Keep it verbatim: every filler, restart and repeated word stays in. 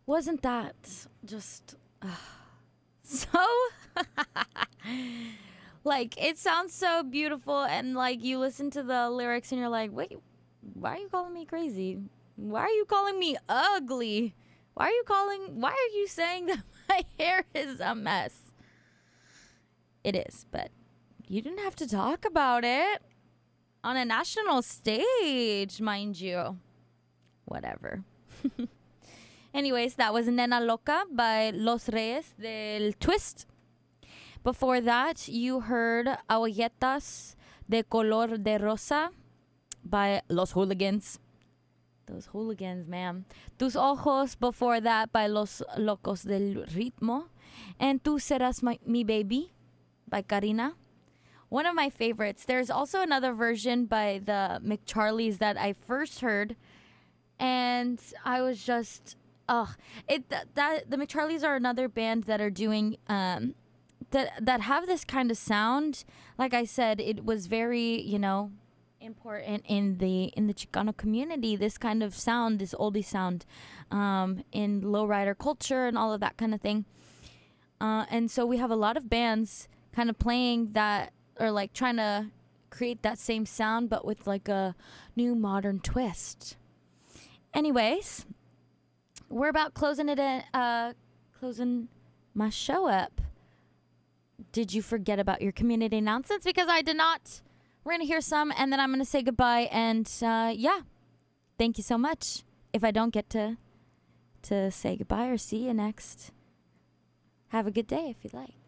Wasn't that just uh, so like it sounds so beautiful, and like you listen to the lyrics and you're like, wait, why are you calling me crazy? Why are you calling me ugly? Why are you calling why are you saying that my hair is a mess? It is, but you didn't have to talk about it on a national stage, mind you. Whatever. Anyways, that was Nena Loca by Los Reyes del Twist. Before that, you heard Agujetas de Color de Rosa by Los Hooligans. Those hooligans, man. Tus Ojos before that by Los Locos del Ritmo. And Tu Serás my, Mi Baby by Karina. One of my favorites. There's also another version by the McCharlies that I first heard. And I was just... Oh, it that, that the McCharlies are another band that are doing um that that have this kind of sound. Like I said, it was very, you know, important in the in the Chicano community. This kind of sound, this oldie sound, um, in lowrider culture and all of that kind of thing. Uh, and so we have a lot of bands kind of playing that, or like trying to create that same sound, but with like a new modern twist. Anyways. We're about closing it in, uh, closing my show up. Did you forget about your community announcements? Because I did not. We're going to hear some, and then I'm going to say goodbye. And, uh, yeah, thank you so much. If I don't get to to say goodbye or see you next, have a good day if you like.